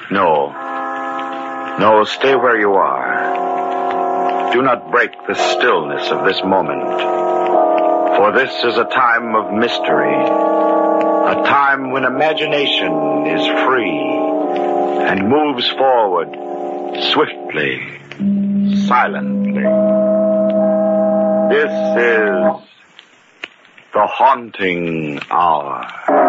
No. No, stay where you are. Do not break the stillness of this moment. For this is a time of mystery. A time when imagination is free and moves forward swiftly, silently. This is the haunting hour.